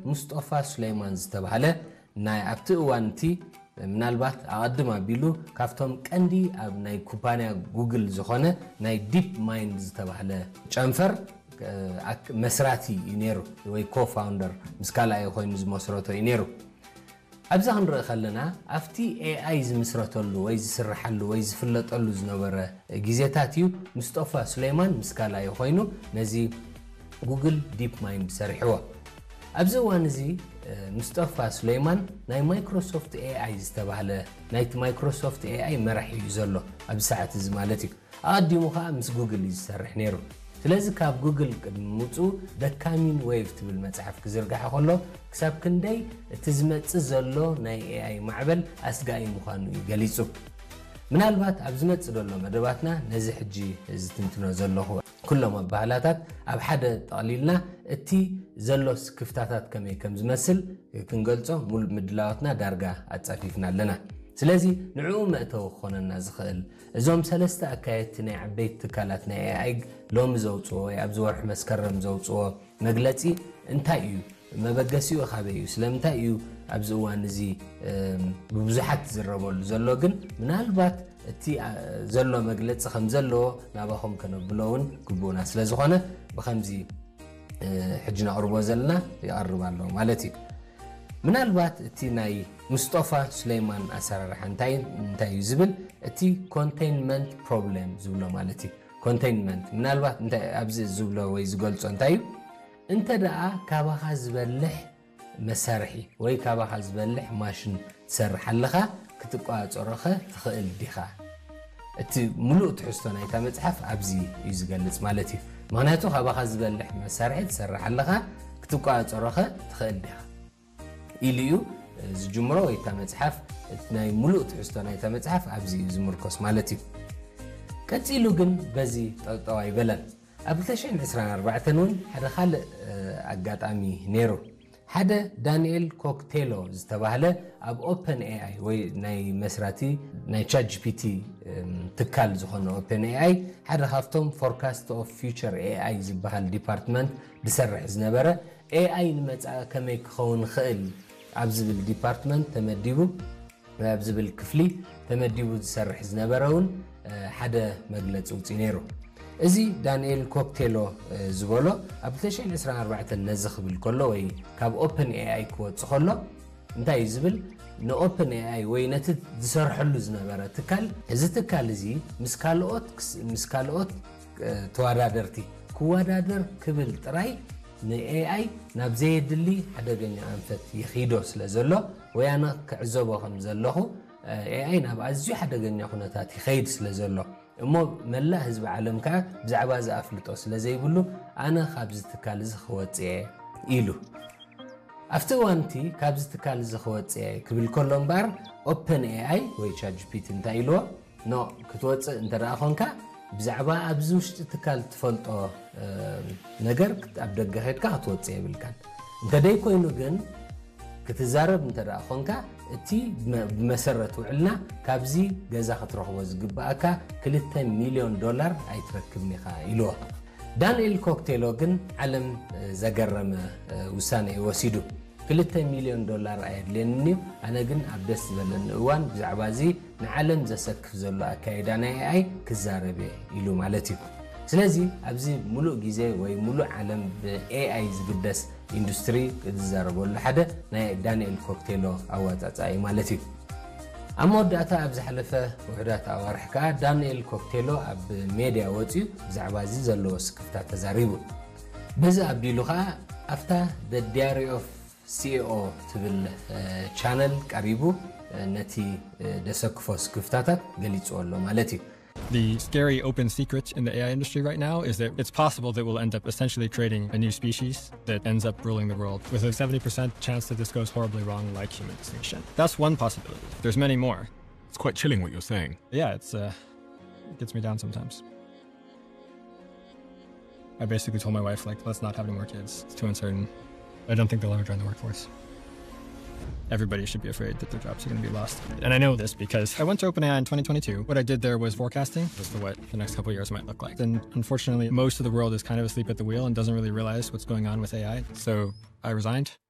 مصطفى سليمان ዝተባሃለ ናይ ኣብቲ እዋንቲ ምናልባት ኣቀድም ኣቢሉ ካፍቶም ቀንዲ ኣብ ናይ ኩባንያ ጉግል ዝኾነ ናይ ዲፕ ማይንድ ዝተባሃለ ጨንፈር መስራቲ ይነሩ ወይ ኮፋውንደር ምስካላይ ኮይኑ ዝመስረቶ ይነሩ ኣብዛ ክንርኢ ከለና ኣፍቲ AI ዝምስረተሉ ወይ ዝስራሐሉ ወይ ዝፍለጠሉ ዝነበረ ግዜታት እዩ ሙስጠፋ ሱለይማን ምስካላይ ኮይኑ ነዚ ጉግል ዲፕ ማይንድ ሰሪሕዎ ኣብዚ እዋን እዚ ሙስጠፋ ሱለይማን ናይ ማይክሮሶፍት AI ዝተባሃለ ናይቲ ማይክሮሶፍት AI መራሒ እዩ ዘሎ ኣብ ሰዓት እዚ ማለት እዩ ኣዲሙ ከዓ ምስ ጉግል ይሰርሕ ነይሩ ስለዚ ካብ ጉግል ቅድሙፁ ደካሚን ዌቭ ትብል መጽሐፍ ክዝርጋሕ ከሎ ክሳብ ክንደይ እቲ ዝመጽእ ዘሎ ናይ AI ማዕበል ኣስጋኢ ምዃኑ ይገልጹ ምናልባት ኣብ ዝመጽእ ዘሎ መደባትና ነዚ ሕጂ ዝትንትኖ ዘለኹ ኩሎም ኣባህላታት ኣብ ሓደ ጠቕሊልና እቲ ዘሎ ክፍታታት ከመይ ከም ዝመስል ክንገልጾ ሙሉ ምድላዋትና ዳርጋ ኣጻፊፍና ኣለና ስለዚ ንዕኡ መእተው ክኾነና ዝኽእል እዞም ሰለስተ ኣካየድቲ ናይ ዓበይቲ ትካላት ናይ AI ሎሚ ዘውፅዎ ወይ ኣብ ዝወርሒ መስከረም ዘውፅዎ መግለጺ እንታይ እዩ መበገሲኡ ካበይ እዩ ስለምንታይ እዩ ኣብዚ እዋን እዚ ብብዙሓት ዝረበሉ ዘሎ ግን ምናልባት እቲ ዘሎ መግለጺ ከም ዘለዎ ናባኹም ከነብሎውን ግቡና ስለ ዝኾነ ብኸምዚ ሕጂ ነቕርቦ ዘለና ይቐርብ ኣሎ ማለት እዩ ምናልባት እቲ ናይ ሙስጠፋ ሱለይማን ኣሰራርሓ እንታይ እዩ ዝብል እቲ ኮንቴይንመንት ፕሮብለም ዝብሎ ማለት እዩ ኮንቴይንመንት ምናልባት እንታይ ኣብዚ ዝብሎ ወይ ዝገልጾ እንታይ እዩ እንተ ደኣ ካባኻ ዝበልሕ መሳርሒ ወይ ካባኻ ዝበልሕ ማሽን ትሰርሕ ኣለኻ ክትቋፀረኸ ትኽእል ዲኻ እቲ ሙሉእ ትሕዝቶ ናይታ መጽሓፍ ኣብዚ እዩ ዝገልጽ ማለት እዩ ምክንያቱ ካባኻ ዝበልሕ መሳርሒ ትሰርሕ ኣለኻ ክትቋፀረኸ ትኽእል ዲኻ ኢልዩ ዝጅምሮ ወይታ መጽሐፍ ናይ ሙሉእ ትሕዝቶ ናይታ መጽሐፍ ኣብዚ እዩ ዝምርኮስ ማለት እዩ ቀፂሉ ግን በዚ ጠጠዋ ይበለን ኣብ 2024 እውን ሓደ ካልእ ኣጋጣሚ ነይሩ ሓደ ዳንኤል ኮክቴሎ ዝተባሃለ ኣብ ኦፕን AI ወይ ናይ መስራቲ ናይ ChatGPT ትካል ዝኾነ ኦፕን AI ሓደ ካብቶም ፎርካስት ኦፍ ፊውቸር AI ዝበሃል ዲፓርትመንት ዝሰርሕ ዝነበረ AI ንመጻእ ከመይ ክኸውን ክእል ኣብ ዝብል ዲፓርትመንት ተመዲቡ ኣብ ዝብል ክፍሊ ተመዲቡ ዝሰርሕ ዝነበረውን ሓደ መግለፂ ውፅኢ ነይሩ እዚ ዳንኤል ኮክቴሎ ዝበሎ ኣብ 2024 ነዚ ክብል ከሎ ወይ ካብ ኦፕን AI ክወፅእ ከሎ እንታይ ዝብል ንኦፕን AI ወይ ነቲ ዝሰርሐሉ ዝነበረ ትካል እዚ ትካል እዚ ምስ ካልኦት ተወዳደርቲ ክወዳደር ክብል ጥራይ ንAI ናብ ዘየድሊ ሓደገኛ አንፈት ይኺዶ ስለዘሎ ወይ ኣነ ክዕዘቦ ከም ዘለኹ AI ናብ ኣዝዩ ሓደገኛ ኩነታት ይኸይድ ስለዘሎ እሞ መላእ ህዝቢ ዓለም ከዓ ብዛዕባ ዝኣፍልጦ ስለዘይብሉ ኣነ ካብዚ ትካል እዚ ክወፅእ ኢሉ ኣብቲ እዋንቲ ካብዚ ትካል እዚ ክወፅእ ክብል ከሎ እምበር ኦፕን AI ወይ ChatGPT እንታይ ኢልዎ ኖ ክትወፅእ እንተደኣ ኮንካ ብዛዕባ ኣብዚ ውሽጢ ትካል ትፈልጦ ነገር ኣብ ደገ ኸድካ ክትወፅእ ይብልካን እንተደይ ኮይኑ ግን ክትዛረብ እንተደኣ ኮንካ እቲ ብመሰረት ውዕልና ካብዚ ገዛ ክትረኽቦ ዝግባእካ $2 ሚልዮን ኣይትረክብኒ ኢኻ ኢልዎ ዳንኤል ኮክቴሎ ግን ዓለም ዘገረመ ውሳነ ወሲዱ $2 ሚልዮን ኣየድልየኒ ኣነ ግን ኣብ ደስ ዝበለኒ እዋን ብዛዕባ እዚ ንዓለም ዘሰክፍ ዘሎ ኣካይዳ ናይ AI ክዛረብ ኢሉ ማለት እዩ ስለዚ ኣብዚ ሙሉእ ግዜ ወይ ሙሉእ ዓለም ብAI ዝግደስ ኢንዱስትሪ ዝዛረበሉ ሓደ ናይ ዳንኤል ኮክቴሎ ኣወጻጻኢ ማለት እዩ ኣብ መወዳእታ ኣብ ዝሓለፈ ውሕዳት ኣዋርሕ ከዓ ዳንኤል ኮክቴሎ ኣብ ሜድያ ወፂኡ ብዛዕባ እዚ ዘለዎ ስክፍታት ተዛሪቡ በዚ ኣቢሉ ከዓ ኣፍታ The Diary of CEO ትብል ቻነል ቀሪቡ ነቲ ደሰክፎ ስክፍታታት ገሊጽዎ ኣሎ ማለት እዩ The scary open secret in the AI industry right now is that it's possible that we'll end up essentially creating a new species that ends up ruling the world with a 70% chance that this goes horribly wrong like human extinction. That's one possibility. There's many more. It's quite chilling what you're saying. Yeah, it gets me down sometimes. I basically told my wife, like, let's not have any more kids. It's too uncertain. I don't think they'll ever join the workforce. Everybody should be afraid that their jobs are going to be lost. And I know this because I went to OpenAI in 2022. What I did there was forecasting as to what the next couple of years might look like. And unfortunately, most of the world is kind of asleep at the wheel and doesn't really realize what's going on with AI. So I resigned.